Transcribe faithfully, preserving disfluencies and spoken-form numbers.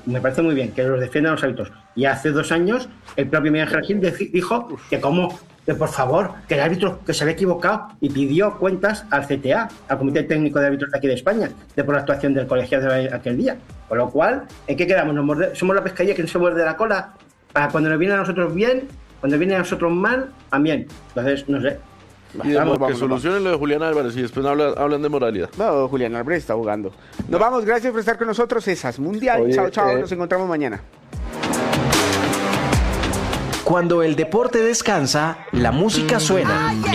me parece muy bien que los defiendan los árbitros. Y hace dos años el propio Miguel Ángel Gil deci- dijo que como, que por favor, que el árbitro que se había equivocado y pidió cuentas al C T A, al Comité Técnico de Árbitros de aquí de España, de por la actuación del colegiado de aquel día. Con lo cual, ¿en qué quedamos? ¿Nos morde- ¿Somos la pescadilla que no se muerde la cola? Para cuando nos viene a nosotros bien, cuando viene a nosotros mal, también. Entonces, no sé. Y de- Vamos, que vamos, solucionen lo de Julián Álvarez y después hablan, hablan de moralidad. No, Julián Álvarez está jugando. Nos vamos, gracias por estar con nosotros. Esas Mundial. Oye, chao, chao. eh, Nos encontramos mañana. Cuando el deporte descansa, la música suena